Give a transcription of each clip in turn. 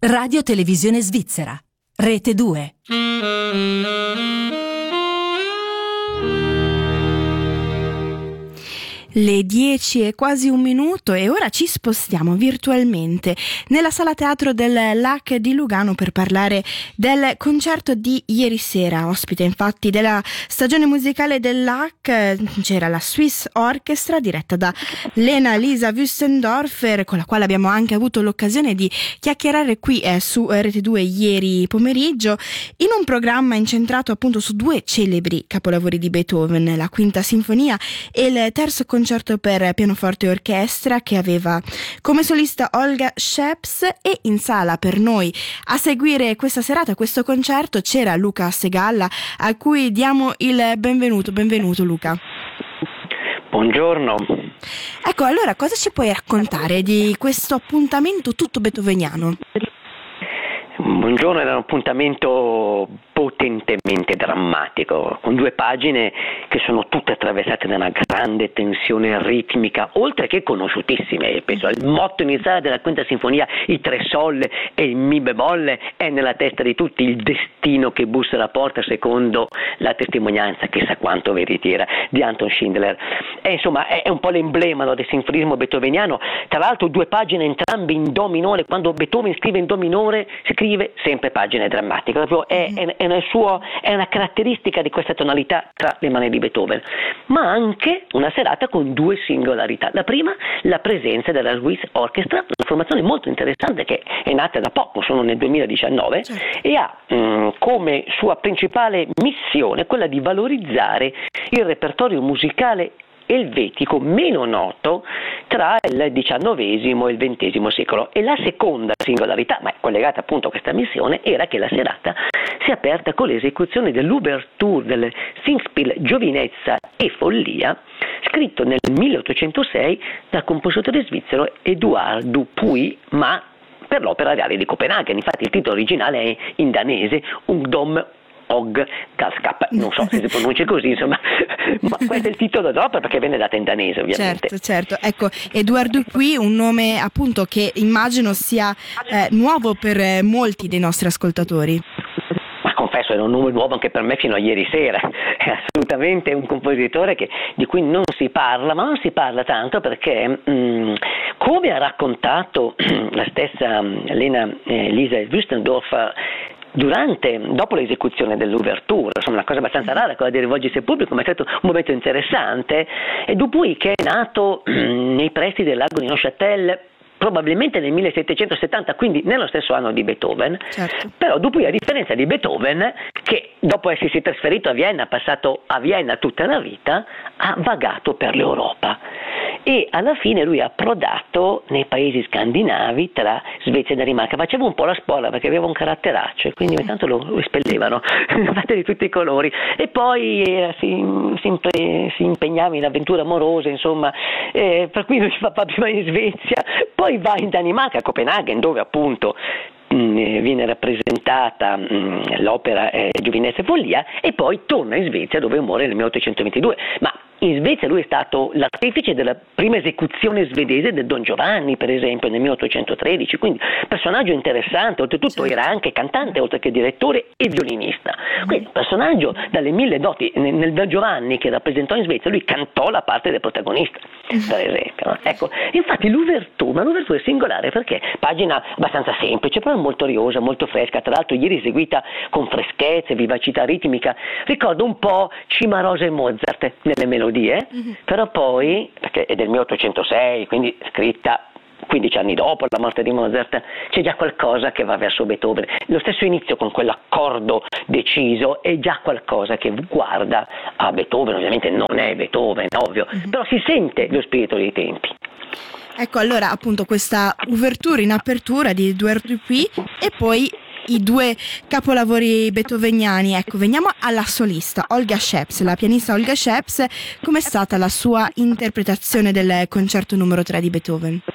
Radio Televisione Svizzera, Rete 2. Le 10 e quasi un minuto e ora ci spostiamo virtualmente nella sala teatro del LAC di Lugano per parlare del concerto di ieri sera. Ospite infatti della stagione musicale del LAC c'era la Swiss Orchestra diretta da Lena Lisa Wüstendorfer, con la quale abbiamo anche avuto l'occasione di chiacchierare qui su Rete 2 ieri pomeriggio, in un programma incentrato appunto su due celebri capolavori di Beethoven, la Quinta Sinfonia e il terzo concerto per pianoforte e orchestra, che aveva come solista Olga Sheps, e in sala per noi a seguire questa serata, questo concerto, c'era Luca Segalla, a cui diamo il benvenuto. Benvenuto Luca. Buongiorno. Ecco, allora cosa ci puoi raccontare di questo appuntamento tutto beethoveniano? Buongiorno, era un appuntamento potentemente drammatico, con due pagine che sono tutte attraversate da una grande tensione ritmica, oltre che conosciutissime. Penso al motto iniziale della Quinta Sinfonia, i tre sol e il mi bemolle, è nella testa di tutti il destino che bussa alla porta, secondo la testimonianza, chissà quanto veritiera, di Anton Schindler. Insomma, è un po' l'emblema, no, del sinfonismo beethoveniano. Tra l'altro due pagine entrambe in do minore. Quando Beethoven scrive in do minore scrive sempre pagine drammatiche, proprio è una caratteristica di questa tonalità tra le mani di Beethoven. Ma anche una serata con due singolarità. La prima, la presenza della Swiss Orchestra, una formazione molto interessante che è nata da poco, sono nel 2019, e ha come sua principale missione quella di valorizzare il repertorio musicale elvetico meno noto tra il XIX e il XX secolo. E la seconda singolarità, ma è collegata appunto a questa missione, era che la serata si è aperta con l'esecuzione dell'ouverture del Singspiel Giovinezza e Follia, scritto nel 1806 dal compositore svizzero Eduard Dupuy, ma per l'Opera Reale di Copenaghen. Infatti il titolo originale è in danese Ungdom Og Galskap, non so se si pronuncia così, insomma, ma questo è il titolo dell'opera perché venne data in danese, ovviamente. Certo. Ecco, Eduard Dupuy, un nome appunto che immagino sia nuovo per molti dei nostri ascoltatori. Ma confesso, era un nome nuovo anche per me fino a ieri sera. È assolutamente un compositore di cui non si parla, ma non si parla tanto perché, come ha raccontato la stessa Lena Lisa Wüstendorfer dopo l'esecuzione dell'ouverture, insomma una cosa abbastanza rara, quella di rivolgersi al pubblico, ma è stato un momento interessante. E Dupuy, che è nato nei pressi del lago di Neuchâtel probabilmente nel 1770, quindi nello stesso anno di Beethoven, certo. Però Dupuy, a differenza di Beethoven, che dopo essersi trasferito a Vienna, ha passato a Vienna tutta la vita, ha vagato per l'Europa. E alla fine lui ha approdato nei paesi scandinavi tra Svezia e Danimarca. Faceva un po' la spola perché aveva un caratteraccio e quindi ogni tanto lo espellevano, fatte di tutti i colori. E poi si impegnava in avventure amorose, insomma, per cui lui fa prima in Svezia, poi va in Danimarca, a Copenaghen, dove appunto viene rappresentata l'opera Giovinezza e Follia, e poi torna in Svezia dove muore nel 1822. Ma in Svezia lui è stato l'artefice della prima esecuzione svedese del Don Giovanni, per esempio, nel 1813, quindi personaggio interessante, oltretutto era anche cantante oltre che direttore e violinista. Quindi personaggio dalle mille doti. Nel Don Giovanni che rappresentò in Svezia lui cantò la parte del protagonista, per esempio, no? Ecco, infatti l'ouverture è singolare perché pagina abbastanza semplice, però molto riosa, molto fresca, tra l'altro ieri eseguita con freschezza e vivacità ritmica, ricorda un po' Cimarosa e Mozart nelle melodie, però poi, perché è del 1806, quindi scritta 15 anni dopo la morte di Mozart, c'è già qualcosa che va verso Beethoven. Lo stesso inizio con quell'accordo deciso è già qualcosa che guarda a Beethoven. Ovviamente non è Beethoven, ovvio, però si sente lo spirito dei tempi. Ecco, allora appunto questa ouverture in apertura di Eduard Dupuy e poi i due capolavori beethoveniani. Ecco, veniamo alla solista Olga Sheps, la pianista Olga Sheps. Com'è stata la sua interpretazione del concerto numero 3 di Beethoven?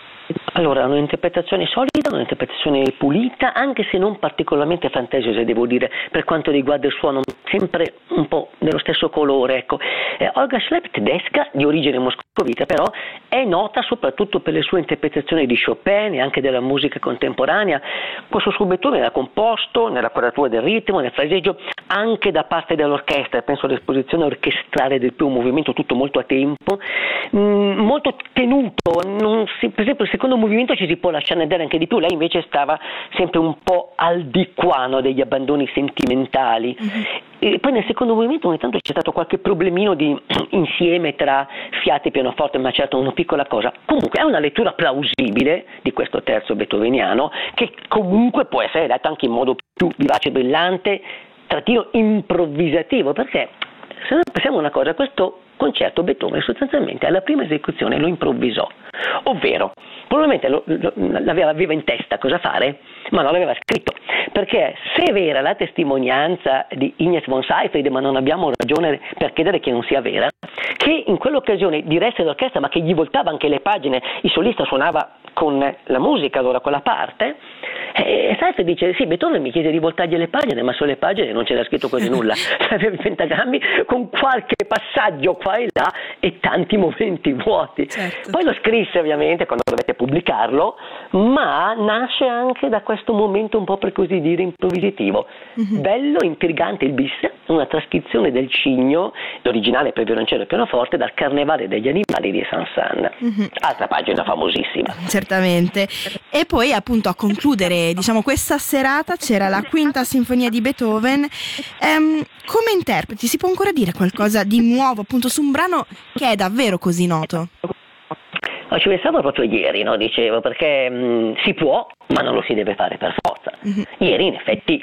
Allora, un'interpretazione solida, un'interpretazione pulita, anche se non particolarmente fantasiosa, devo dire, per quanto riguarda il suono, sempre un po' dello stesso colore, ecco. Olga Schlepp, tedesca, di origine moscovita, però è nota soprattutto per le sue interpretazioni di Chopin e anche della musica contemporanea. Questo suo Beethoven era composto nella quadratura del ritmo, nel fraseggio, anche da parte dell'orchestra. Penso all'esposizione orchestrale del primo movimento, tutto molto a tempo, molto tenuto, per esempio il secondo movimento ci si può lasciare andare anche di più, lei invece stava sempre un po' al di qua, no, degli abbandoni sentimentali. E poi nel secondo movimento ogni tanto c'è stato qualche problemino di insieme tra fiati e pianoforte, ma certo una piccola cosa. Comunque è una lettura plausibile di questo terzo beethoveniano, che comunque può essere letta anche in modo più vivace, brillante, trattino improvvisativo, perché se noi pensiamo una cosa, questo concerto Beethoven sostanzialmente alla prima esecuzione lo improvvisò, ovvero probabilmente aveva in testa cosa fare, ma non l'aveva scritto, perché se è vera la testimonianza di Ignaz von Seyfried, ma non abbiamo ragione per credere che non sia vera, che in quell'occasione diresse l'orchestra ma che gli voltava anche le pagine, il solista suonava con la musica, allora con la parte, e Seyfried dice sì, Beethoven mi chiese di voltargli le pagine, ma sulle pagine non c'era scritto quasi nulla, aveva i pentagrammi con qualche passaggio qua e là e tanti momenti vuoti. Certo. Poi lo scrisse ovviamente quando dovette pubblicarlo, ma nasce anche da questo momento un po' per così dire improvvisativo. Bello, intrigante il bis, una trascrizione del Cigno, l'originale per violoncello e pianoforte, dal Carnevale degli animali di Saint-Saëns. Altra pagina famosissima. Certamente. E poi appunto a concludere, diciamo, questa serata c'era la quinta sinfonia di Beethoven. Come interpreti si può ancora dire qualcosa di nuovo appunto su un brano che è davvero così noto? Ci pensavo proprio ieri, no? Dicevo, perché si può, ma non lo si deve fare per forza. Ieri in effetti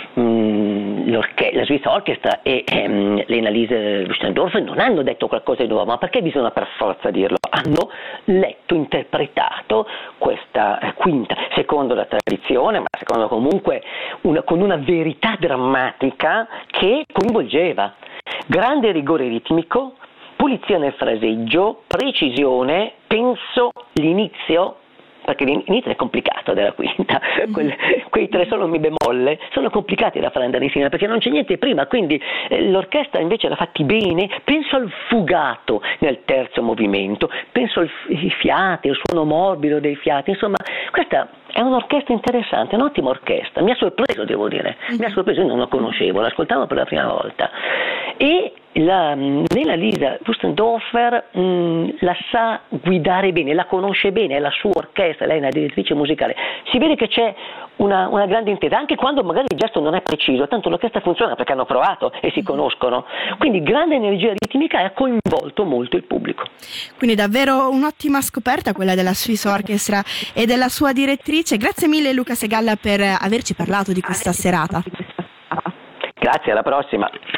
la Swiss Orchestra e l'Annalise Wüstendorf non hanno detto qualcosa di nuovo, ma perché bisogna per forza dirlo? Hanno letto, interpretato questa quinta, secondo la tradizione, ma secondo comunque con una verità drammatica che coinvolgeva grande rigore ritmico, pulizia nel fraseggio, precisione, penso l'inizio, perché l'inizio è complicato della quinta, quei tre solo mi bemolle sono complicati da fare andare insieme perché non c'è niente prima, quindi l'orchestra invece l'ha fatti bene. Penso al fugato nel terzo movimento, penso ai fiati, al suono morbido dei fiati, insomma questa è un'orchestra interessante, un'ottima orchestra, mi ha sorpreso, devo dire, mi ha sorpreso, io non la conoscevo, l'ascoltavo per la prima volta. E Annalise Wüstendorfer la sa guidare bene, la conosce bene, è la sua orchestra, lei è una direttrice musicale, si vede che c'è una grande intesa, anche quando magari il gesto non è preciso, tanto l'orchestra funziona perché hanno provato e si conoscono, quindi grande energia ritmica e ha coinvolto molto il pubblico. Quindi davvero un'ottima scoperta quella della Swiss Orchestra e della sua direttrice. Grazie mille Luca Segalla per averci parlato di questa serata. Grazie, alla prossima.